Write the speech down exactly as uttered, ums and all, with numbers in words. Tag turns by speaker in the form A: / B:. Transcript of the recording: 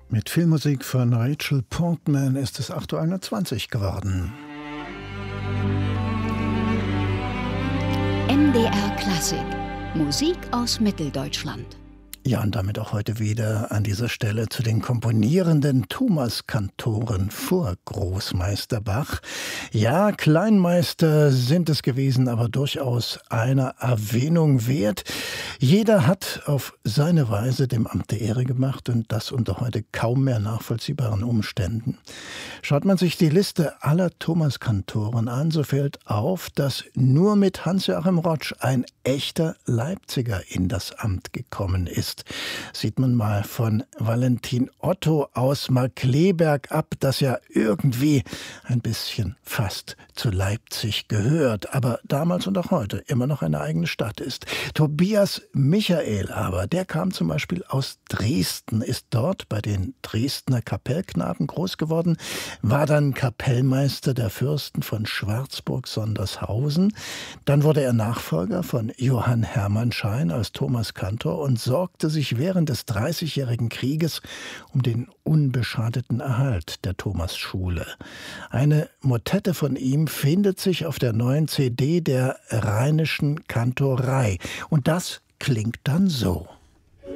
A: Mit Filmmusik von Rachel Portman ist es acht Uhr einundzwanzig geworden.
B: M D R Klassik. Musik aus Mitteldeutschland.
A: Ja, und damit auch heute wieder an dieser Stelle zu den komponierenden Thomaskantoren vor Großmeister Bach. Ja, Kleinmeister sind es gewesen, aber durchaus einer Erwähnung wert. Jeder hat auf seine Weise dem Amt der Ehre gemacht und das unter heute kaum mehr nachvollziehbaren Umständen. Schaut man sich die Liste aller Thomaskantoren an, so fällt auf, dass nur mit Hans-Joachim Rotsch ein echter Leipziger in das Amt gekommen ist. Sieht man mal von Valentin Otto aus Markkleeberg ab, das ja irgendwie ein bisschen fast zu Leipzig gehört, aber damals und auch heute immer noch eine eigene Stadt ist. Tobias Michael aber, der kam zum Beispiel aus Dresden, ist dort bei den Dresdner Kapellknaben groß geworden, war dann Kapellmeister der Fürsten von Schwarzburg-Sondershausen. Dann wurde er Nachfolger von Johann Hermann Schein als Thomaskantor und sorgte sich während des Dreißigjährigen Krieges um den unbeschadeten Erhalt der Thomasschule. Eine Motette von ihm findet sich auf der neuen C D der Rheinischen Kantorei. Und das klingt dann so.